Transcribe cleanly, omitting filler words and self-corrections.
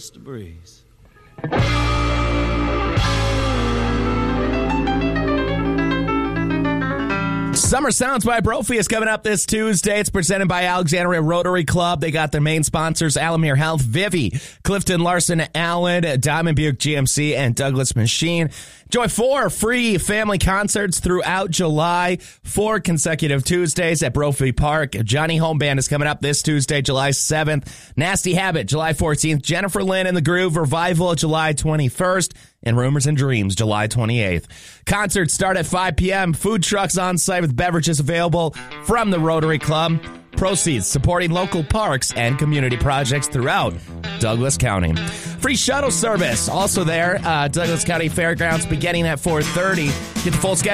Mr. Breeze. Summer Sounds by Brophy is coming up this Tuesday. It's presented by Alexandria Rotary Club. They got their main sponsors, Alamere Health, Vivi, Clifton Larson Allen, Diamond Buick GMC, and Douglas Machine. Enjoy 4 free family concerts throughout July, 4 consecutive Tuesdays at Brophy Park. Johnny Home Band is coming up this Tuesday, July 7th. Nasty Habit, July 14th. Jennifer Lynn and the Groove Revival, July 21st. And Rumors and Dreams, July 28th. Concerts start at 5 p.m. Food trucks on site with beverages available from the Rotary Club. Proceeds supporting local parks and community projects throughout Douglas County. Free shuttle service also there. Douglas County Fairgrounds beginning at 4:30. Get the full schedule